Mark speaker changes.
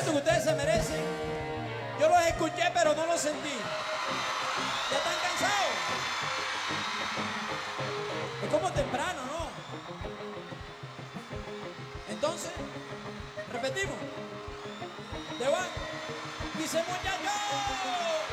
Speaker 1: aplauso que ustedes se merecen. Yo los escuché, pero no los sentí. ¿Ya están cansados? Es como temprano, ¿no? Entonces, repetimos. De va. Dice muchachos.